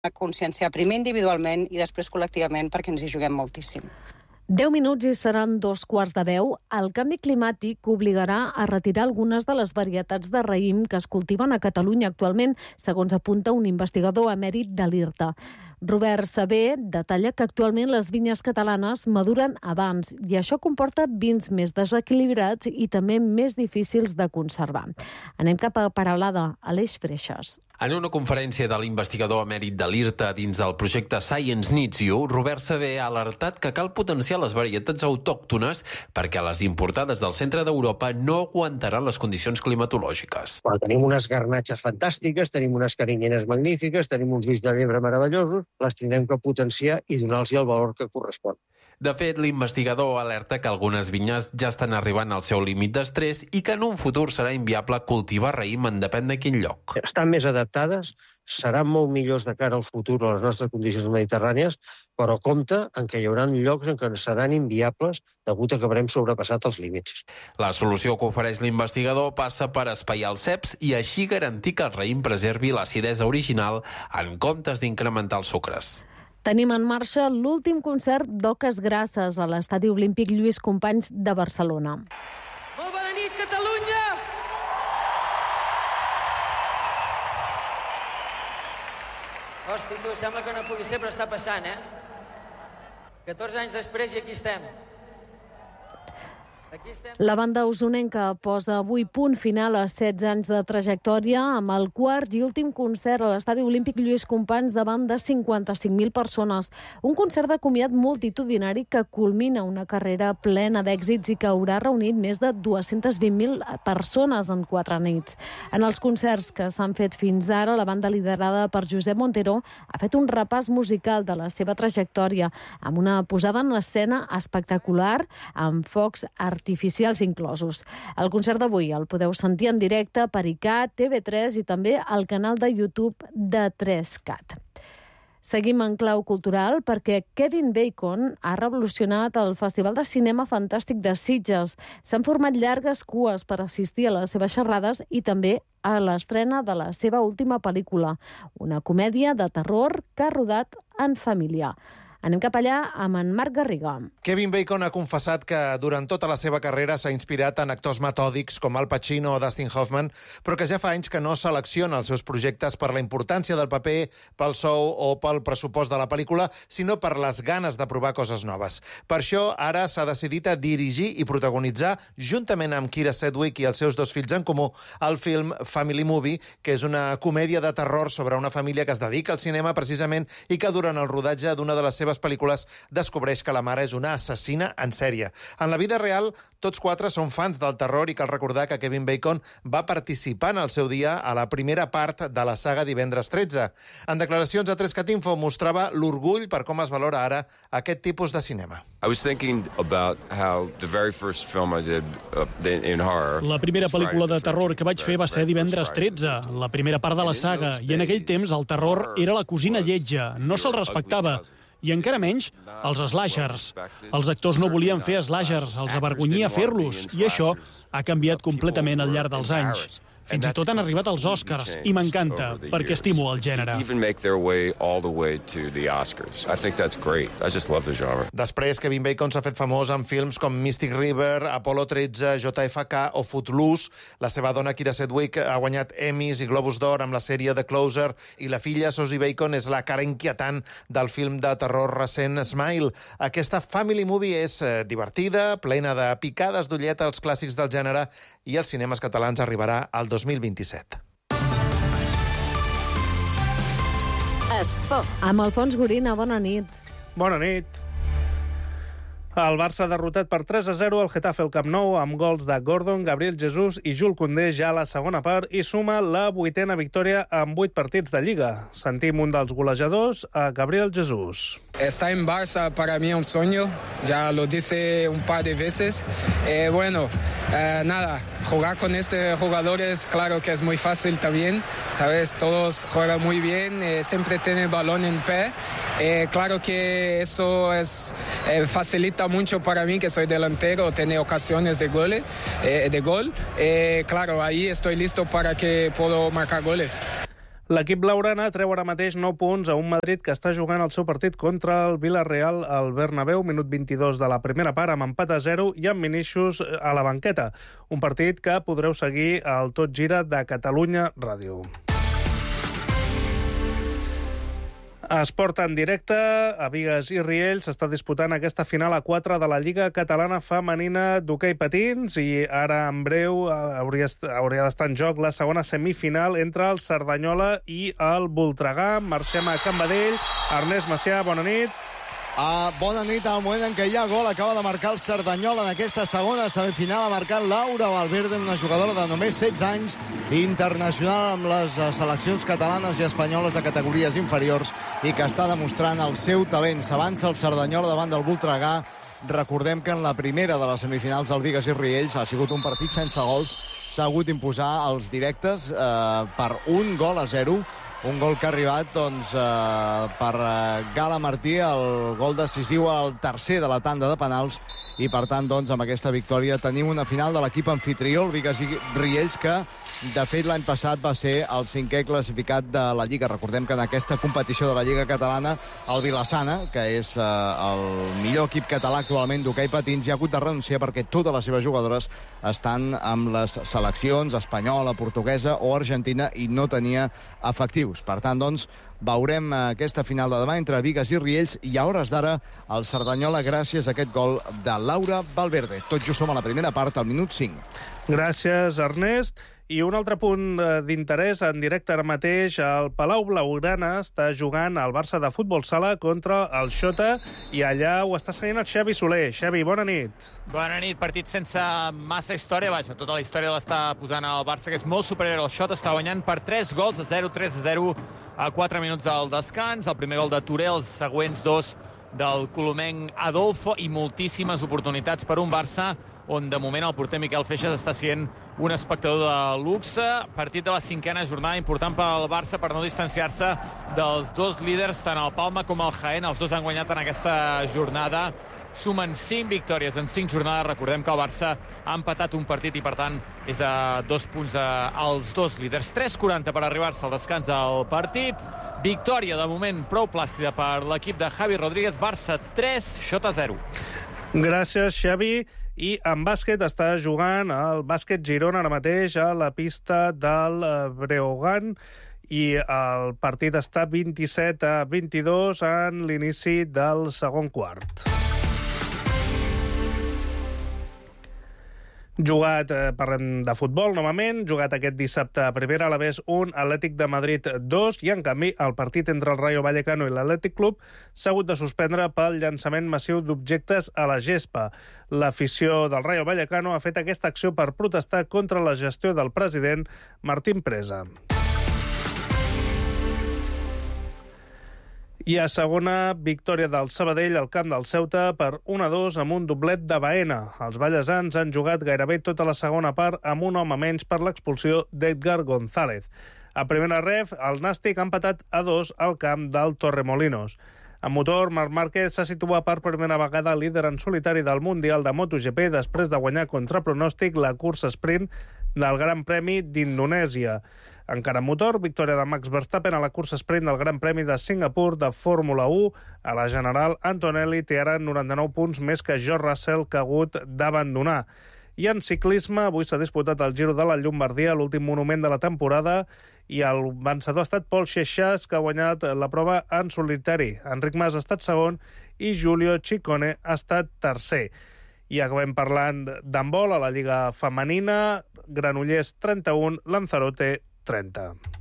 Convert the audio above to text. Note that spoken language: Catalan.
conscienciar primer individualment i després col·lectivament perquè ens hi juguem moltíssim. 10 minuts i seran 2:15. El canvi climàtic obligarà a retirar algunes de les varietats de raïm que es cultiven a Catalunya actualment, segons apunta un investigador emèrit de l'IRTA. Robert Sabé detalla que actualment les vinyes catalanes maduren abans i això comporta vins més desequilibrats i també més difícils de conservar. Anem cap a Peralada, Aleix Freixas. En una conferència de l'investigador emèrit de l'IRTA dins del projecte Science Needs You, Robert Sabé ha alertat que cal potenciar les varietats autòctones perquè les importades del centre d'Europa no aguantaran les condicions climatològiques. Però tenim unes garnatxes fantàstiques, tenim unes carinyenes magnífiques, tenim uns ulls de llebre meravellosos, les tindrem que potenciar i donar-los el valor que correspon. De fet, l'investigador alerta que algunes vinyes ja estan arribant al seu límit d'estrès i que en un futur serà inviable cultivar raïm en depèn de quin lloc. Estan més adaptades, seran molt millors de cara al futur a les nostres condicions mediterrànies, però compte en què hi haurà llocs en què seran inviables degut a que haurem sobrepassat els límits. La solució que ofereix l'investigador passa per espaiar els ceps i així garantir que el raïm preservi l'acidesa original en comptes d'incrementar els sucres. Tenim en marxa l'últim concert d'Oques Grasses a l'Estadi Olímpic Lluís Companys de Barcelona. Molt bona nit, Catalunya! Hosti, tu, sembla que no pugui ser, però està passant, 14 anys després i aquí estem. La banda usonenca posa avui punt final a 16 anys de trajectòria amb el quart i últim concert a l'Estadi Olímpic Lluís Companys davant de 55.000 persones. Un concert de comiat multitudinari que culmina una carrera plena d'èxits i que haurà reunit més de 220.000 persones en 4 nits. En els concerts que s'han fet fins ara, la banda liderada per Josep Montero ha fet un repàs musical de la seva trajectòria amb una posada en escena espectacular amb focs artificials inclosos. El concert d'avui el podeu sentir en directe per ICAT, TV3 i també al canal de YouTube de 3CAT. Seguim en clau cultural perquè Kevin Bacon ha revolucionat el Festival de Cinema Fantàstic de Sitges. S'han format llargues cues per assistir a les seves xerrades i també a l'estrena de la seva última pel·lícula, una comèdia de terror que ha rodat en família. Anem cap allà amb en Marc Garriga. Kevin Bacon ha confessat que durant tota la seva carrera s'ha inspirat en actors metòdics com Al Pacino o Dustin Hoffman, però que ja fa anys que no selecciona els seus projectes per la importància del paper, pel sou o pel pressupost de la pel·lícula, sinó per les ganes de provar coses noves. Per això, ara s'ha decidit a dirigir i protagonitzar, juntament amb Kira Sedgwick i els seus 2 fills en comú, el film Family Movie, que és una comèdia de terror sobre una família que es dedica al cinema precisament i que durant el rodatge d'una de les seves pel·lícules descobreix que la mare és una assassina en sèrie. En la vida real, tots 4 són fans del terror i cal recordar que Kevin Bacon va participar en el seu dia a la primera part de la saga Divendres 13. En declaracions a 3CAT Info mostrava l'orgull per com es valora ara aquest tipus de cinema. I was thinking about how the very first film I did in horror. La primera pel·lícula de terror que vaig fer va ser Divendres 13, la primera part de la saga, i en aquell temps el terror era la cosina lletja, no se'l respectava. I encara menys els slashers. Els actors no volien fer slashers, els avergonyia fer-los, i això ha canviat completament al llarg dels anys. Fins i tot han arribat als Oscars, i m'encanta, perquè estimo el gènere. Després, Kevin Bacon s'ha fet famós en films com Mystic River, Apollo 13, JFK o Footloose. La seva dona, Kira Sedgwick, ha guanyat Emmys i Globus d'Or amb la sèrie The Closer, i la filla, Susie Bacon, és la cara inquietant del film de terror recent Smile. Aquesta Family Movie és divertida, plena de picades d'ullet als clàssics del gènere, i als cinemes catalans arribarà al 2027. Esport. Amb Alfons Gorina, bona nit. Bona nit. El Barça ha derrotat per 3-0 el Getafe al Camp Nou amb gols de Gordon, Gabriel Jesús i Jules Koundé ja a la segona part i suma la 8ª victòria en 8 partits de Lliga. Sentim un dels golejadors, a Gabriel Jesús. Estar en Barça para mí es un sueño, ya lo dice un par de veces. Jugar con estos jugadores, claro que es muy fácil también, ¿sabes? Todos juegan muy bien, siempre tienen el balón en pie. Claro que eso facilita mucho para mí, que soy delantero, tener ocasiones de gol. Claro, ahí estoy listo para que puedo marcar goles. L'equip blaugrana treu ara mateix 9 punts a un Madrid que està jugant el seu partit contra el Villarreal al Bernabéu, minut 22 de la primera part, amb empat a 0 i amb Vinícius a la banqueta. Un partit que podreu seguir al Tot Gira de Catalunya Ràdio. Esport en directe, a Bigues i Riells s'està disputant aquesta final a 4 de la Lliga Catalana Femenina d'hoquei patins i ara en breu hauria d'estar en joc la segona semifinal entre el Cerdanyola i el Voltregà. Marxem a Can Badell. Ernest Macià, bona nit. Bona nit. Al moment en què hi ha gol, acaba de marcar el Cerdanyola en aquesta segona semifinal. Ha marcat Laura Valverde, una jugadora de només 16 anys, internacional amb les seleccions catalanes i espanyoles de categories inferiors i que està demostrant el seu talent. S'avança el Cerdanyola davant del Voltregà. Recordem que en la primera de les semifinals del Bigues i Riells ha sigut un partit sense gols. S'ha hagut d'imposar als directes per 1-0. Un gol que ha arribat per Gala Martí, el gol decisiu al tercer de la tanda de penals, i per tant amb aquesta victòria tenim una final de l'equip anfitrió, el Bigues i Riells, que de fet l'any passat va ser el 5è classificat de la Lliga. Recordem que en aquesta competició de la Lliga Catalana el Vilassana, que és el millor equip català actualment d'hoquei patins, hi ha hagut de renunciar perquè totes les seves jugadores estan amb les seleccions espanyola, portuguesa o argentina i no tenia efectius. Per tant, veurem aquesta final de demà entre Bigues i Riells i a hores d'ara el Cerdanyola gràcies a aquest gol de Laura Valverde. Tot just som a la primera part, al minut 5. Gràcies, Ernest. I un altre punt d'interès en directe ara mateix, el Palau Blaugrana està jugant al Barça de futbol sala contra el Xota i allà ho està seguint el Xavi Soler. Xavi, bona nit. Bona nit, partit sense massa història, vaja, tota la història l'està posant el Barça, que és molt superior al Xota, està guanyant per 3-0, 3-0 a 4 minuts del descans. El primer gol de Touré, els següents 2 del colomenc Adolfo i moltíssimes oportunitats per un Barça on de moment el porter Miquel Feixas està sent un espectador de luxe. Partit de la 5a jornada, important pel Barça per no distanciar-se dels dos líders, tant el Palma com el Jaén. Els dos han guanyat en aquesta jornada. Sumen 5 victòries en 5 jornades. Recordem que el Barça ha empatat un partit i, per tant, és a 2 punts als dos líders. 3:40 per arribar-se al descans del partit. Victòria, de moment, prou plàcida per l'equip de Javi Rodríguez. Barça 3, Xota 0. Gràcies, Xavi. I en bàsquet està jugant el Bàsquet Girona ara mateix a la pista del Breogán i el partit està 27-22 en l'inici del segon quart. Parlem de futbol, novament, jugat aquest dissabte a primera, a la vez un Atlètic de Madrid 2, i en canvi el partit entre el Rayo Vallecano i l'Atlètic Club s'ha hagut de suspendre pel llançament massiu d'objectes a la gespa. L'afició del Rayo Vallecano ha fet aquesta acció per protestar contra la gestió del president Martín Presa. I a segona, victòria del Sabadell al camp del Ceuta per 1-2 amb un doblet de Baena. Els ballesans han jugat gairebé tota la segona part amb un home menys per l'expulsió d'Edgar González. A primera ref, el Nàstic ha empatat a 2 al camp del Torremolinos. En motor, Marc Márquez s'ha situat per primera vegada líder en solitari del Mundial de MotoGP després de guanyar contra pronòstic la cursa sprint del Gran Premi d'Indonèsia. Encara en motor, victòria de Max Verstappen a la cursa sprint del Gran Premi de Singapur de Fórmula 1. A la general, Antonelli té ara 99 punts més que George Russell, que ha hagut d'abandonar. I en ciclisme, avui s'ha disputat el Giro de la Llombardia, l'últim monument de la temporada, i el vencedor ha estat Paul Chechas, que ha guanyat la prova en solitari. Enric Mas ha estat segon i Giulio Ciccone ha estat tercer. I acabem parlant d'handbol a la Lliga Femenina. Granollers 31, Lanzarote 30.